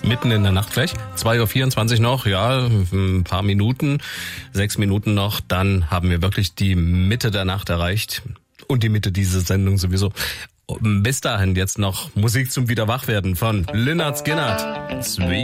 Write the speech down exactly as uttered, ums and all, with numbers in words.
mitten in der Nacht gleich. zwei Uhr vierundzwanzig noch, ja, ein paar Minuten, sechs Minuten noch. Dann haben wir wirklich die Mitte der Nacht erreicht. Und die Mitte dieser Sendung sowieso. Bis dahin jetzt noch Musik zum Wiederwachwerden von Lynyrd Skynyrd. Sweet.